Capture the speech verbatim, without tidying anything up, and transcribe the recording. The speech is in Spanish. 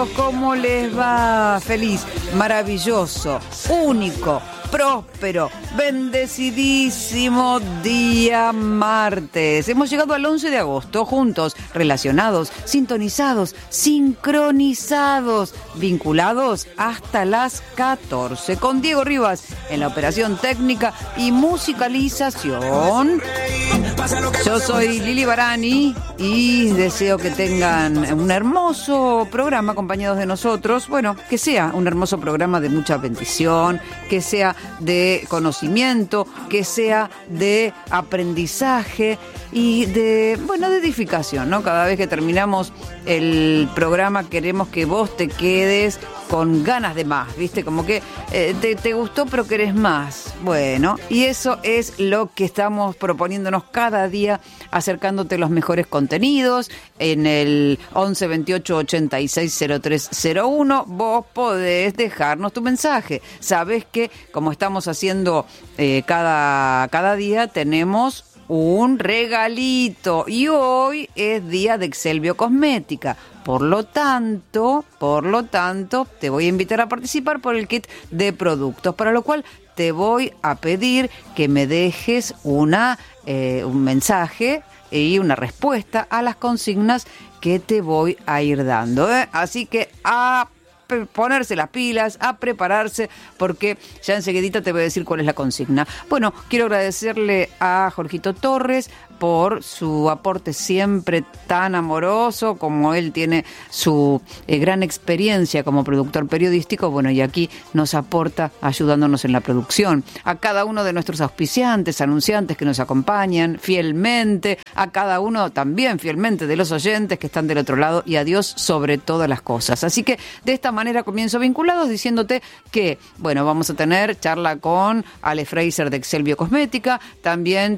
queridos, ¿cómo les va? Feliz, maravilloso, único, próspero, bendecidísimo día martes. Hemos llegado al once de agosto, juntos, relacionados, sintonizados, sincronizados, vinculados hasta las catorce, con Diego Rivas en la operación técnica y musicalización. Yo soy Lili Barani y deseo que tengan un hermoso programa acompañados de nosotros. Bueno, que sea un hermoso programa de mucha bendición, que sea de conocimiento, que sea de aprendizaje y de, bueno, de edificación, ¿no? Cada vez que terminamos el programa queremos que vos te quedes con ganas de más, ¿viste? Como que eh, te, te gustó pero querés más. Bueno, y eso es lo que estamos proponiéndonos cada día, acercándote los mejores contenidos. En el once veintiocho ochenta y seis cero tres cero uno vos podés dejarnos tu mensaje. Sabés que, como estamos haciendo eh, cada, cada día, tenemos un regalito y hoy es día de Excelvio Cosmética. Por lo tanto, por lo tanto, te voy a invitar a participar por el kit de productos, para lo cual te voy a pedir que me dejes una eh, un mensaje y una respuesta a las consignas que te voy a ir dando, ¿eh? Así que a ponerse las pilas, a prepararse, porque ya enseguidita te voy a decir cuál es la consigna. Bueno, quiero agradecerle a Jorgito Torres por su aporte siempre tan amoroso, como él tiene su eh, gran experiencia como productor periodístico, bueno, y aquí nos aporta ayudándonos en la producción. A cada uno de nuestros auspiciantes, anunciantes que nos acompañan fielmente, a cada uno también fielmente de los oyentes que están del otro lado, y a Dios sobre todas las cosas. Así que de esta manera comienzo Vinculados diciéndote que, bueno, vamos a tener charla con Ale Fraser de Excelvio Cosmética, también